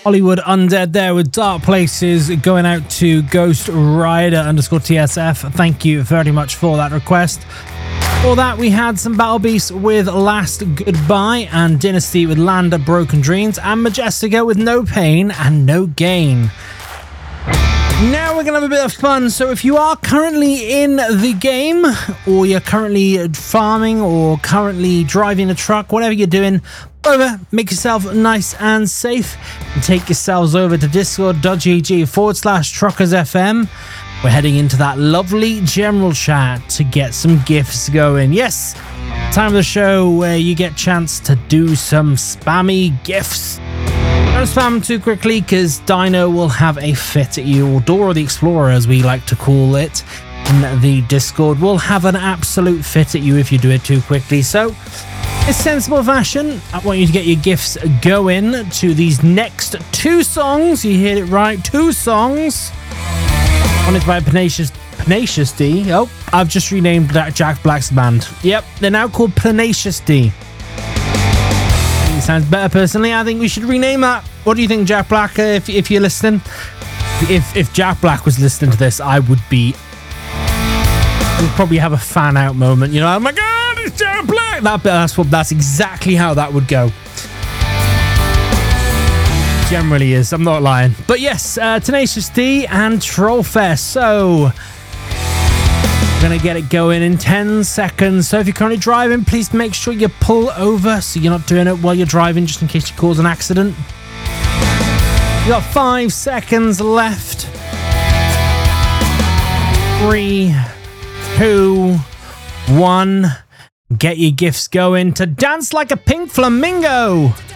Hollywood Undead there with Dark Places, going out to Ghost Rider _TSF. Thank you very much for that request. For that, we had some Battle Beasts with Last Goodbye, and Dynasty with Land of Broken Dreams, and Majestica with No Pain and No Gain. Now we're going to have a bit of fun. So if you are currently in the game, or you're currently farming, or currently driving a truck, whatever you're doing, over, make yourself nice and safe, and take yourselves over to discord.gg/truckersfm. We're heading into that lovely general chat to get some gifts going. Yes, time of the show where you get a chance to do some spammy gifts. Don't spam too quickly, because Dino will have a fit at you, or Dora the Explorer as we like to call it in the Discord, will have an absolute fit at you if you do it too quickly. So, in sensible fashion, I want you to get your gifts going to these next 2 songs. You heard it right, 2 songs. One is by Pernicious D. Oh, I've just renamed Jack Black's band. Yep, they're now called Pernicious D. It sounds better personally. I think we should rename that. What do you think, Jack Black? If you're listening, if Jack Black was listening to this, I would probably have a fan out moment. You know, oh my God, it's Jack Black. That's exactly how that would go. Generally is, I'm not lying. But yes, Tenacious D and Trollfest. So we're gonna get it going in 10 seconds. So if you're currently driving, please make sure you pull over so you're not doing it while you're driving, just in case you cause an accident. You got 5 seconds left. 3, 2, 1. Get your gifts going to Dance Like a Pink Flamingo.